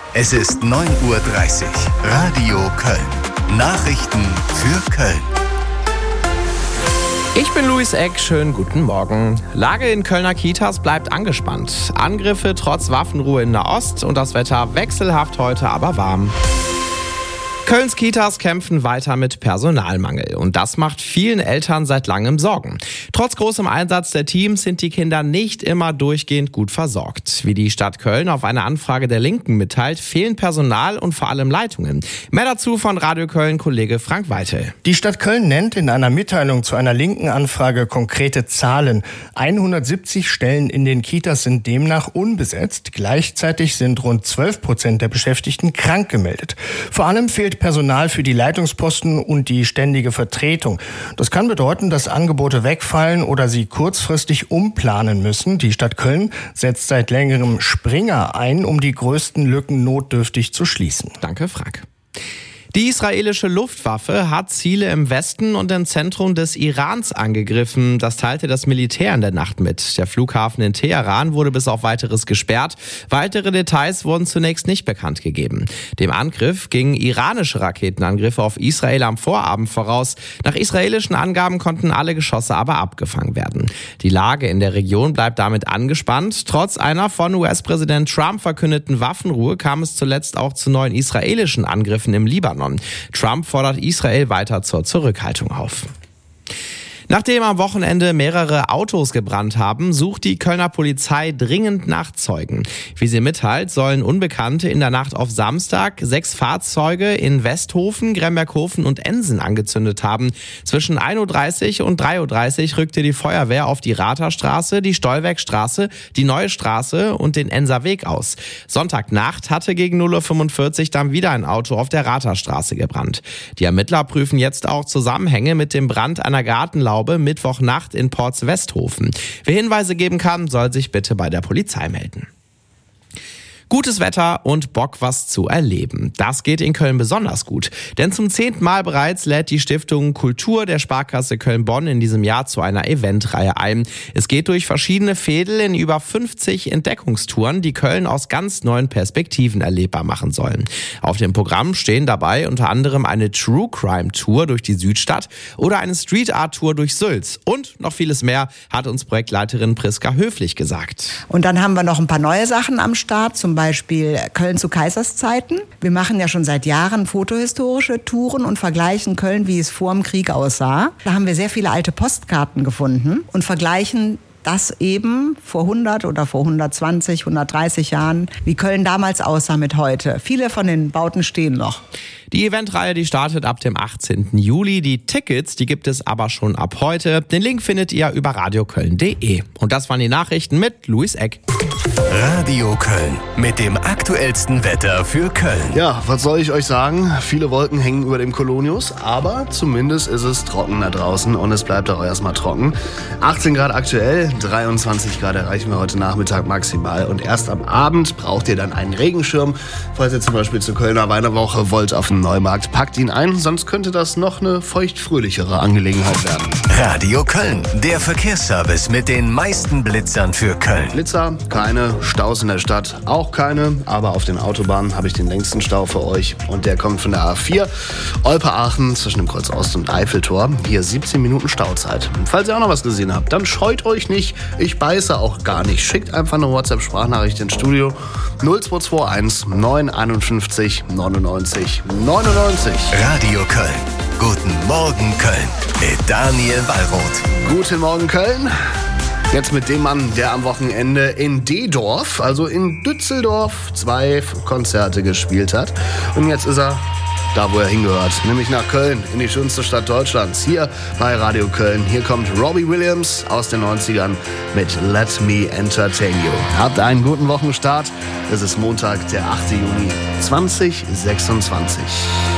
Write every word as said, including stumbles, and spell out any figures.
Es ist neun Uhr dreißig. Radio Köln. Nachrichten für Köln. Ich bin Luis Eck, schönen guten Morgen. Lage in Kölner Kitas bleibt angespannt. Angriffe trotz Waffenruhe in Nahost und das Wetter wechselhaft heute, aber warm. Kölns Kitas kämpfen weiter mit Personalmangel und das macht vielen Eltern seit langem Sorgen. Trotz großem Einsatz der Teams sind die Kinder nicht immer durchgehend gut versorgt. Wie die Stadt Köln auf eine Anfrage der Linken mitteilt, fehlen Personal und vor allem Leitungen. Mehr dazu von Radio Köln Kollege Frank Weitel. Die Stadt Köln nennt in einer Mitteilung zu einer linken Anfrage konkrete Zahlen. hundertsiebzig Stellen in den Kitas sind demnach unbesetzt. Gleichzeitig sind rund zwölf Prozent der Beschäftigten krank gemeldet. Vor allem fehlt Personal für die Leitungsposten und die ständige Vertretung. Das kann bedeuten, dass Angebote wegfallen oder sie kurzfristig umplanen müssen. Die Stadt Köln setzt seit längerem Springer ein, um die größten Lücken notdürftig zu schließen. Danke, Frank. Die israelische Luftwaffe hat Ziele im Westen und im Zentrum des Irans angegriffen. Das teilte das Militär in der Nacht mit. Der Flughafen in Teheran wurde bis auf Weiteres gesperrt. Weitere Details wurden zunächst nicht bekannt gegeben. Dem Angriff gingen iranische Raketenangriffe auf Israel am Vorabend voraus. Nach israelischen Angaben konnten alle Geschosse aber abgefangen werden. Die Lage in der Region bleibt damit angespannt. Trotz einer von U S-Präsident Trump verkündeten Waffenruhe kam es zuletzt auch zu neuen israelischen Angriffen im Libanon. Trump fordert Israel weiter zur Zurückhaltung auf. Nachdem am Wochenende mehrere Autos gebrannt haben, sucht die Kölner Polizei dringend nach Zeugen. Wie sie mitteilt, sollen Unbekannte in der Nacht auf Samstag sechs Fahrzeuge in Westhofen, Gremberghofen und Ensen angezündet haben. Zwischen ein Uhr dreißig und drei Uhr dreißig rückte die Feuerwehr auf die Ratherstraße, die Stollwerkstraße, die Neue Straße und den Enser Weg aus. Sonntagnacht hatte gegen null Uhr fünfundvierzig dann wieder ein Auto auf der Ratherstraße gebrannt. Die Ermittler prüfen jetzt auch Zusammenhänge mit dem Brand einer Gartenlaube Mittwochnacht in Porz Westhofen. Wer Hinweise geben kann, soll sich bitte bei der Polizei melden. Gutes Wetter und Bock, was zu erleben. Das geht in Köln besonders gut. Denn zum zehnten Mal bereits lädt die Stiftung Kultur der Sparkasse Köln-Bonn in diesem Jahr zu einer Eventreihe ein. Es geht durch verschiedene Fädel in über fünfzig Entdeckungstouren, die Köln aus ganz neuen Perspektiven erlebbar machen sollen. Auf dem Programm stehen dabei unter anderem eine True Crime Tour durch die Südstadt oder eine Street Art Tour durch Sülz. Und noch vieles mehr, hat uns Projektleiterin Priska Höflich gesagt. Und dann haben wir noch ein paar neue Sachen am Start, zum Beispiel Köln zu Kaiserszeiten. Wir machen ja schon seit Jahren fotohistorische Touren und vergleichen Köln, wie es vor dem Krieg aussah. Da haben wir sehr viele alte Postkarten gefunden und vergleichen das eben vor hundert oder vor hundertzwanzig, hundertdreißig Jahren, wie Köln damals aussah mit heute. Viele von den Bauten stehen noch. Die Eventreihe, die startet ab dem achtzehnten Juli. Die Tickets, die gibt es aber schon ab heute. Den Link findet ihr über radioköln punkt de. Und das waren die Nachrichten mit Luis Eck. Radio Köln mit dem aktuellsten Wetter für Köln. Ja, was soll ich euch sagen? Viele Wolken hängen über dem Kolonius, aber zumindest ist es trocken da draußen und es bleibt auch erstmal trocken. achtzehn Grad aktuell, dreiundzwanzig Grad erreichen wir heute Nachmittag maximal und erst am Abend braucht ihr dann einen Regenschirm. Falls ihr zum Beispiel zur Kölner Weihnachtswoche wollt auf den Neumarkt, packt ihn ein, sonst könnte das noch eine feuchtfröhlichere Angelegenheit werden. Radio Köln, der Verkehrsservice mit den meisten Blitzern für Köln. Blitzer, keine. Staus in der Stadt, auch keine. Aber auf den Autobahnen habe ich den längsten Stau für euch. Und der kommt von der A vier. Olpe-Aachen zwischen dem Kreuz Ost und Eiffeltor. Hier siebzehn Minuten Stauzeit. Und falls ihr auch noch was gesehen habt, dann scheut euch nicht. Ich beiße auch gar nicht. Schickt einfach eine WhatsApp-Sprachnachricht ins Studio. null zwei zwei eins neun fünf eins neunundneunzig neunundneunzig. Radio Köln. Guten Morgen Köln mit Daniel Wallroth. Guten Morgen Köln. Jetzt mit dem Mann, der am Wochenende in D-Dorf, also in Düsseldorf, zwei Konzerte gespielt hat. Und jetzt ist er da, wo er hingehört, nämlich nach Köln, in die schönste Stadt Deutschlands, hier bei Radio Köln. Hier kommt Robbie Williams aus den neunzigern mit Let Me Entertain You. Habt einen guten Wochenstart. Es ist Montag, der achte Juni zweitausendsechsundzwanzig.